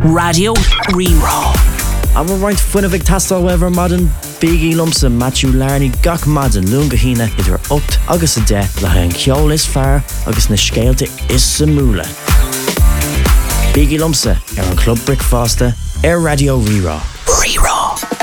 Radio Rerá. Aber roiint fuinna bh tastal wever madan Biggie Lumsa Matthew Larney gach madan lunga hína idir 8 agus a 10 le an ceol is fearr agus na scéalte is sa múla. Biggie Lumsa an Club Brickfasta Radio Rerá. Rerá.